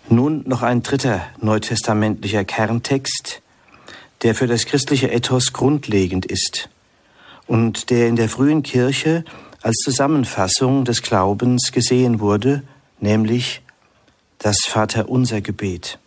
Nun noch ein dritter neutestamentlicher Kerntext, der für das christliche Ethos grundlegend ist und der in der frühen Kirche als Zusammenfassung des Glaubens gesehen wurde, nämlich das Vaterunser-Gebet.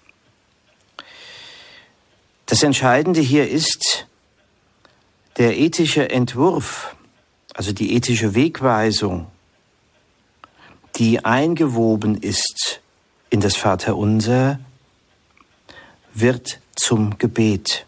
Das Entscheidende hier ist der ethische Entwurf, also die ethische Wegweisung, die eingewoben ist in das Vaterunser, wird zum Gebet.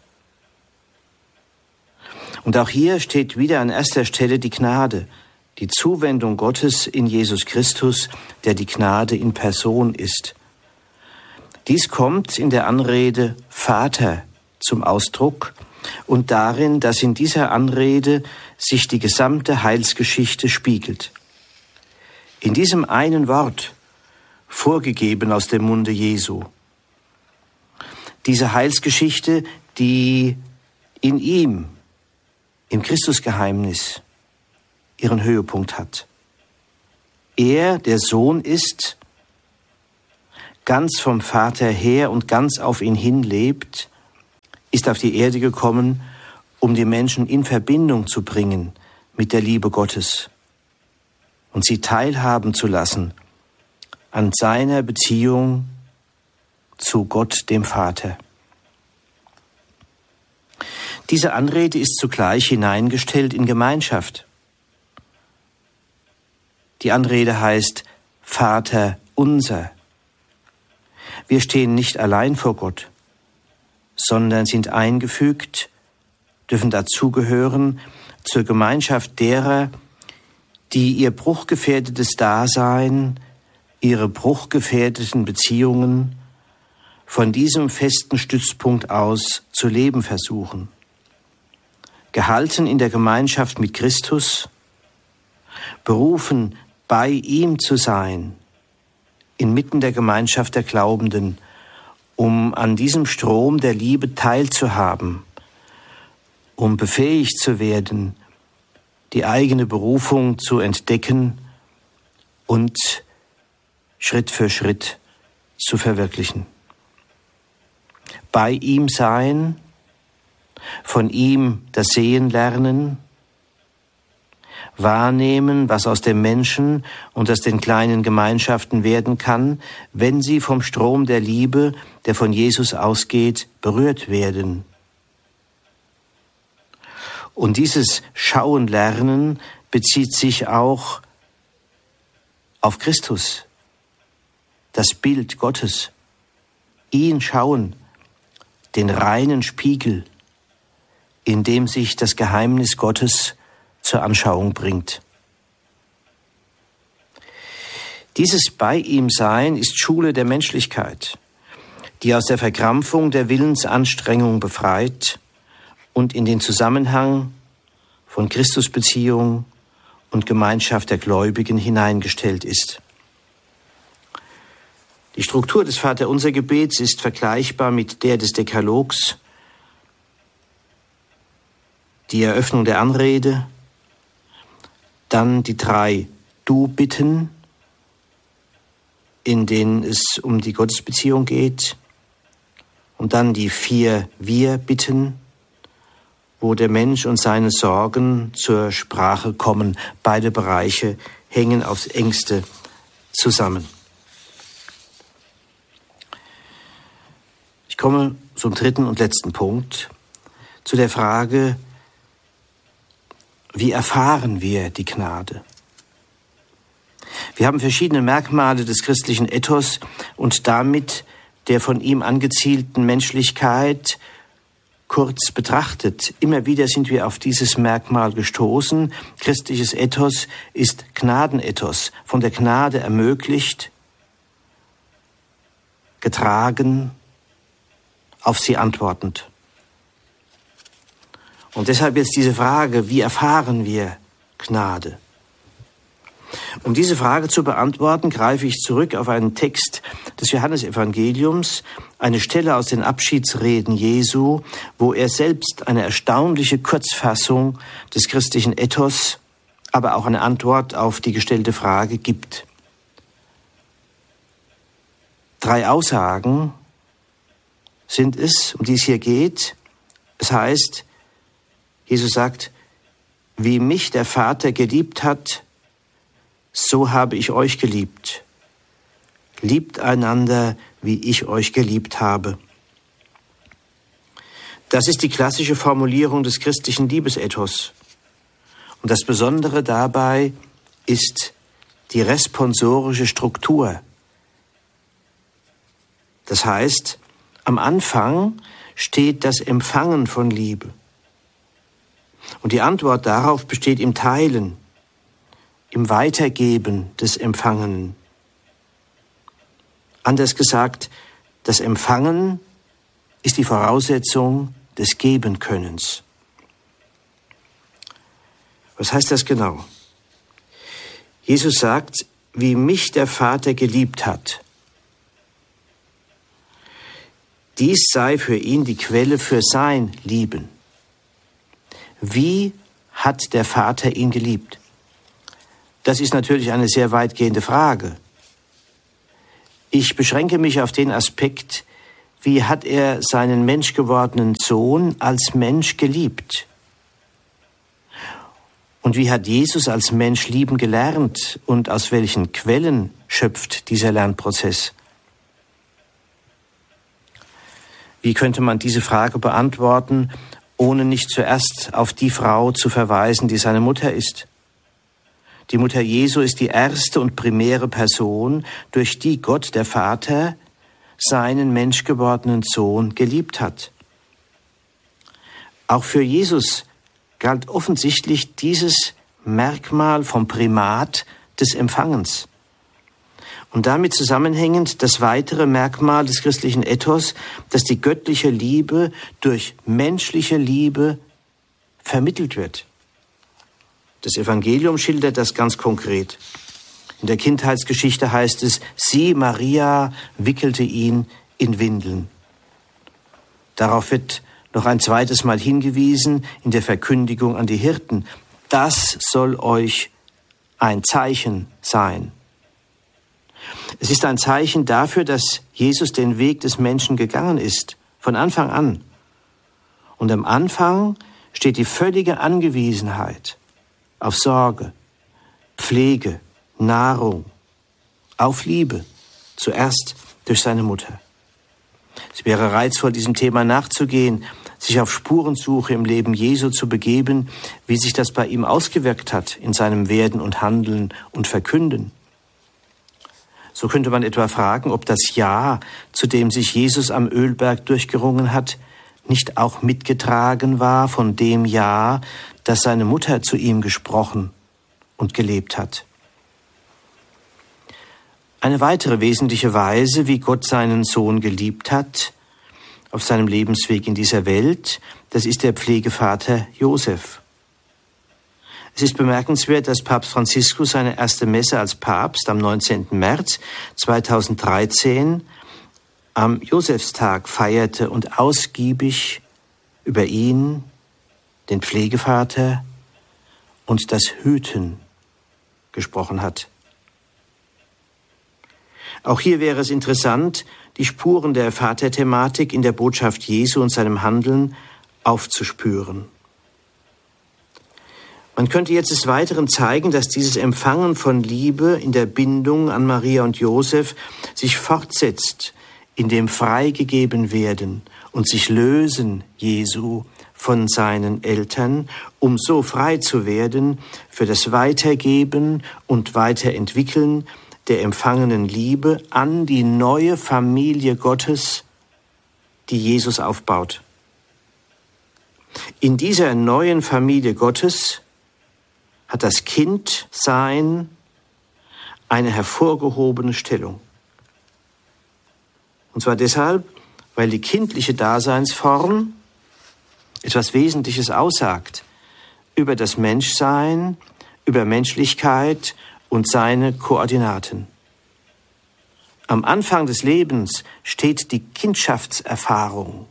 Und auch hier steht wieder an erster Stelle die Gnade, die Zuwendung Gottes in Jesus Christus, der die Gnade in Person ist. Dies kommt in der Anrede Vater zum Ausdruck und darin, dass in dieser Anrede sich die gesamte Heilsgeschichte spiegelt. In diesem einen Wort, vorgegeben aus dem Munde Jesu. Diese Heilsgeschichte, die in ihm, im Christusgeheimnis, ihren Höhepunkt hat. Er, der Sohn ist, ganz vom Vater her und ganz auf ihn hin lebt, ist auf die Erde gekommen, um die Menschen in Verbindung zu bringen mit der Liebe Gottes und sie teilhaben zu lassen an seiner Beziehung zu Gott, dem Vater. Diese Anrede ist zugleich hineingestellt in Gemeinschaft. Die Anrede heißt Vater unser. Wir stehen nicht allein vor Gott, sondern sind eingefügt, dürfen dazugehören zur Gemeinschaft derer, die ihr bruchgefährdetes Dasein, ihre bruchgefährdeten Beziehungen von diesem festen Stützpunkt aus zu leben versuchen. Gehalten in der Gemeinschaft mit Christus, berufen, bei ihm zu sein, inmitten der Gemeinschaft der Glaubenden, um an diesem Strom der Liebe teilzuhaben, um befähigt zu werden, die eigene Berufung zu entdecken und Schritt für Schritt zu verwirklichen. Bei ihm sein, von ihm das Sehen lernen, wahrnehmen, was aus dem Menschen und aus den kleinen Gemeinschaften werden kann, wenn sie vom Strom der Liebe, der von Jesus ausgeht, berührt werden. Und dieses Schauen lernen bezieht sich auch auf Christus, das Bild Gottes, ihn schauen, den reinen Spiegel, in dem sich das Geheimnis Gottes zur Anschauung bringt. Dieses Bei ihm Sein ist Schule der Menschlichkeit, die aus der Verkrampfung der Willensanstrengung befreit und in den Zusammenhang von Christusbeziehung und Gemeinschaft der Gläubigen hineingestellt ist. Die Struktur des Vaterunser-Gebets ist vergleichbar mit der des Dekalogs. Die Eröffnung der Anrede, dann die 3 Du-Bitten, in denen es um die Gottesbeziehung geht, und dann die 4 Wir-Bitten, wo der Mensch und seine Sorgen zur Sprache kommen. Beide Bereiche hängen aufs Engste zusammen. Ich komme zum dritten und letzten Punkt, zu der Frage, wie erfahren wir die Gnade? Wir haben verschiedene Merkmale des christlichen Ethos und damit der von ihm angezielten Menschlichkeit kurz betrachtet. Immer wieder sind wir auf dieses Merkmal gestoßen. Christliches Ethos ist Gnadenethos, von der Gnade ermöglicht, getragen, auf sie antwortend. Und deshalb jetzt diese Frage, wie erfahren wir Gnade? Um diese Frage zu beantworten, greife ich zurück auf einen Text des Johannesevangeliums, eine Stelle aus den Abschiedsreden Jesu, wo er selbst eine erstaunliche Kurzfassung des christlichen Ethos, aber auch eine Antwort auf die gestellte Frage gibt. 3 Aussagen sind es, um die es hier geht. Es heißt, Jesus sagt, wie mich der Vater geliebt hat, so habe ich euch geliebt. Liebt einander, wie ich euch geliebt habe. Das ist die klassische Formulierung des christlichen Liebesethos. Und das Besondere dabei ist die responsorische Struktur. Das heißt, am Anfang steht das Empfangen von Liebe. Und die Antwort darauf besteht im Teilen, im Weitergeben des Empfangenen. Anders gesagt, das Empfangen ist die Voraussetzung des Gebenkönnens. Was heißt das genau? Jesus sagt, wie mich der Vater geliebt hat. Dies sei für ihn die Quelle für sein Lieben. Wie hat der Vater ihn geliebt? Das ist natürlich eine sehr weitgehende Frage. Ich beschränke mich auf den Aspekt, wie hat er seinen menschgewordenen Sohn als Mensch geliebt? Und wie hat Jesus als Mensch lieben gelernt und aus welchen Quellen schöpft dieser Lernprozess? Wie könnte man diese Frage beantworten, ohne nicht zuerst auf die Frau zu verweisen, die seine Mutter ist? Die Mutter Jesu ist die erste und primäre Person, durch die Gott, der Vater, seinen menschgewordenen Sohn geliebt hat. Auch für Jesus galt offensichtlich dieses Merkmal vom Primat des Empfangens. Und damit zusammenhängend das weitere Merkmal des christlichen Ethos, dass die göttliche Liebe durch menschliche Liebe vermittelt wird. Das Evangelium schildert das ganz konkret. In der Kindheitsgeschichte heißt es, sie, Maria, wickelte ihn in Windeln. Darauf wird noch ein zweites Mal hingewiesen in der Verkündigung an die Hirten. Das soll euch ein Zeichen sein. Es ist ein Zeichen dafür, dass Jesus den Weg des Menschen gegangen ist, von Anfang an. Und am Anfang steht die völlige Angewiesenheit auf Sorge, Pflege, Nahrung, auf Liebe, zuerst durch seine Mutter. Es wäre reizvoll, diesem Thema nachzugehen, sich auf Spurensuche im Leben Jesu zu begeben, wie sich das bei ihm ausgewirkt hat in seinem Werden und Handeln und Verkünden. So könnte man etwa fragen, ob das Ja, zu dem sich Jesus am Ölberg durchgerungen hat, nicht auch mitgetragen war von dem Ja, das seine Mutter zu ihm gesprochen und gelebt hat. Eine weitere wesentliche Weise, wie Gott seinen Sohn geliebt hat, auf seinem Lebensweg in dieser Welt, das ist der Pflegevater Josef. Es ist bemerkenswert, dass Papst Franziskus seine erste Messe als Papst am 19. März 2013 am Josefstag feierte und ausgiebig über ihn, den Pflegevater und das Hüten gesprochen hat. Auch hier wäre es interessant, die Spuren der Vaterthematik in der Botschaft Jesu und seinem Handeln aufzuspüren. Man könnte jetzt des Weiteren zeigen, dass dieses Empfangen von Liebe in der Bindung an Maria und Josef sich fortsetzt in dem freigegeben werden und sich lösen Jesu von seinen Eltern, um so frei zu werden für das Weitergeben und Weiterentwickeln der empfangenen Liebe an die neue Familie Gottes, die Jesus aufbaut. In dieser neuen Familie Gottes hat das Kindsein eine hervorgehobene Stellung. Und zwar deshalb, weil die kindliche Daseinsform etwas Wesentliches aussagt über das Menschsein, über Menschlichkeit und seine Koordinaten. Am Anfang des Lebens steht die Kindschaftserfahrung,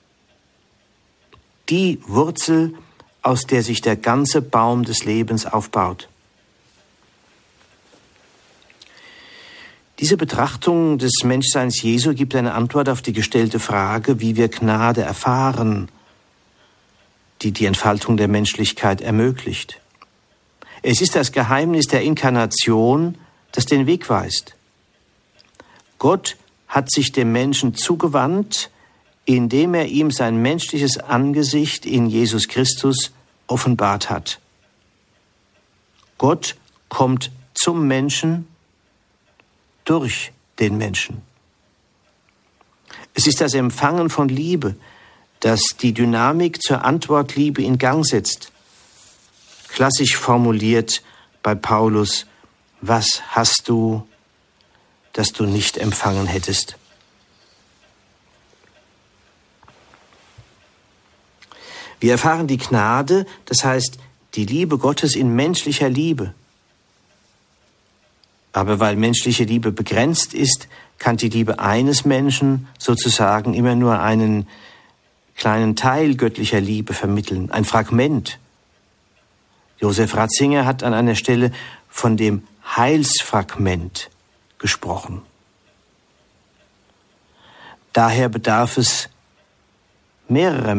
die Wurzel, aus der sich der ganze Baum des Lebens aufbaut. Diese Betrachtung des Menschseins Jesu gibt eine Antwort auf die gestellte Frage, wie wir Gnade erfahren, die die Entfaltung der Menschlichkeit ermöglicht. Es ist das Geheimnis der Inkarnation, das den Weg weist. Gott hat sich dem Menschen zugewandt, indem er ihm sein menschliches Angesicht in Jesus Christus offenbart hat. Gott kommt zum Menschen durch den Menschen. Es ist das Empfangen von Liebe, das die Dynamik zur Antwortliebe in Gang setzt. Klassisch formuliert bei Paulus: Was hast du, das du nicht empfangen hättest? Wir erfahren die Gnade, das heißt die Liebe Gottes in menschlicher Liebe. Aber weil menschliche Liebe begrenzt ist, kann die Liebe eines Menschen sozusagen immer nur einen kleinen Teil göttlicher Liebe vermitteln, ein Fragment. Josef Ratzinger hat an einer Stelle von dem Heilsfragment gesprochen. Daher bedarf es mehrerer